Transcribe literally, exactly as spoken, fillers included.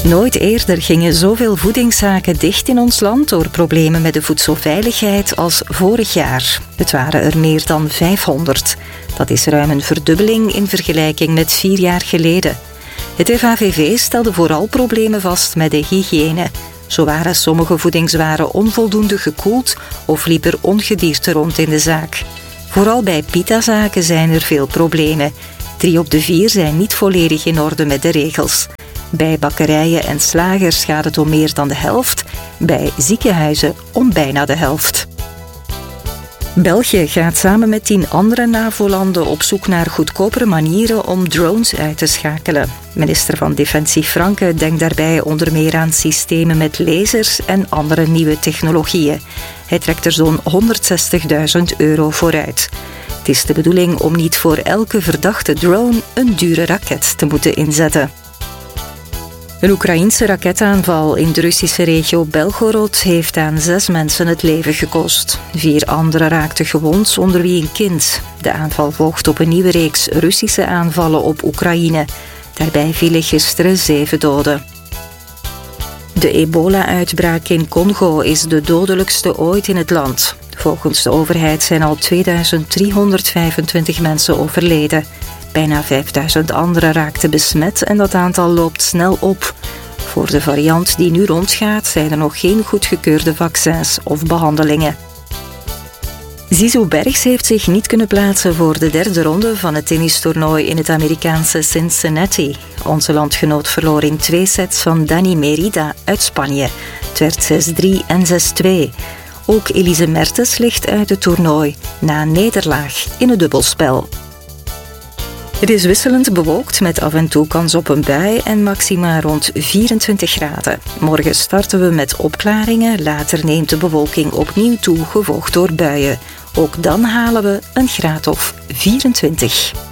Nooit eerder gingen zoveel voedingszaken dicht in ons land door problemen met de voedselveiligheid als vorig jaar. Het waren er meer dan vijfhonderd. Dat is ruim een verdubbeling in vergelijking met vier jaar geleden. Het F A V V stelde vooral problemen vast met de hygiëne. Zo waren sommige voedingswaren onvoldoende gekoeld of liep er ongedierte rond in de zaak. Vooral bij pitazaken zijn er veel problemen. Drie op de vier zijn niet volledig in orde met de regels. Bij bakkerijen en slagers gaat het om meer dan de helft, bij ziekenhuizen om bijna de helft. België gaat samen met tien andere NAVO-landen op zoek naar goedkopere manieren om drones uit te schakelen. Minister van Defensie Franke denkt daarbij onder meer aan systemen met lasers en andere nieuwe technologieën. Hij trekt er zo'n honderdzestigduizend euro voor uit. Het is de bedoeling om niet voor elke verdachte drone een dure raket te moeten inzetten. Een Oekraïense raketaanval in de Russische regio Belgorod heeft aan zes mensen het leven gekost. Vier anderen raakten gewond, onder wie een kind. De aanval volgt op een nieuwe reeks Russische aanvallen op Oekraïne. Daarbij vielen gisteren zeven doden. De ebola-uitbraak in Congo is de dodelijkste ooit in het land. Volgens de overheid zijn al tweeduizend driehonderdvijfentwintig mensen overleden. Bijna vijfduizend anderen raakten besmet en dat aantal loopt snel op. Voor de variant die nu rondgaat zijn er nog geen goedgekeurde vaccins of behandelingen. Zizou Bergs heeft zich niet kunnen plaatsen voor de derde ronde van het tennistoernooi in het Amerikaanse Cincinnati. Onze landgenoot verloor in twee sets van Dani Merida uit Spanje. Het werd zes drie en zes twee. Ook Elise Mertens ligt uit het toernooi na een nederlaag in het dubbelspel. Het is wisselend bewolkt met af en toe kans op een bui en maxima rond vierentwintig graden. Morgen starten we met opklaringen, later neemt de bewolking opnieuw toe, gevolgd door buien. Ook dan halen we een graad of vierentwintig.